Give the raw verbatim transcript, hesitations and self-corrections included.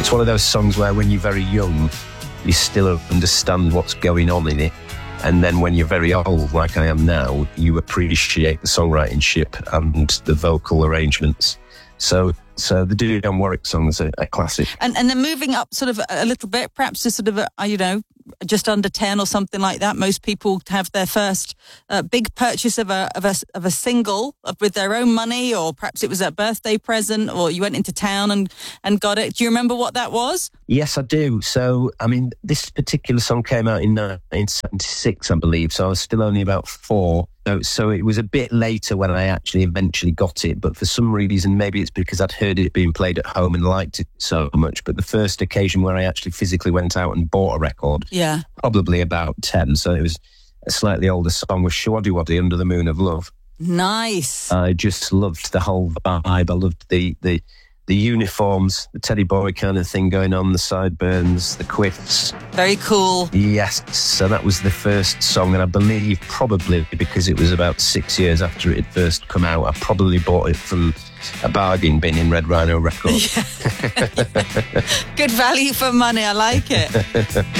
it's one of those songs where when you're very young, you still understand what's going on in it. And then when you're very old, like I am now, you appreciate the songwritingship and the vocal arrangements. So so the Dionne Warwick songs are a classic. And and then moving up sort of a little bit, perhaps to sort of, a, you know, just under ten or something like that. Most people have their first uh, big purchase of a, of a of a single with their own money, or perhaps it was a birthday present, or you went into town and, and got it. Do you remember what that was? Yes, I do. So, I mean, this particular song came out in nineteen seventy-six, I believe, so I was still only about four. So, so it was a bit later when I actually eventually got it, but for some reason, maybe it's because I'd heard it being played at home and liked it so much. But the first occasion where I actually physically went out and bought a record, yeah, probably about ten, so it was a slightly older song, was Showaddy Waddy, Under the Moon of Love. Nice. I just loved the whole vibe. I loved the the the uniforms, the Teddy Boy kind of thing going on, the sideburns, the quiffs. Very cool. Yes, so that was the first song, and I believe probably because it was about six years after it had first come out, I probably bought it from a bargain bin in Red Rhino Records. Yeah. Good value for money, I like it.